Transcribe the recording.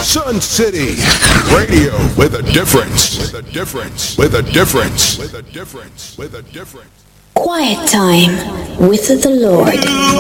Sun City Radio with a difference. With a difference. With a difference. With a difference. With a difference. Quiet time with the Lord.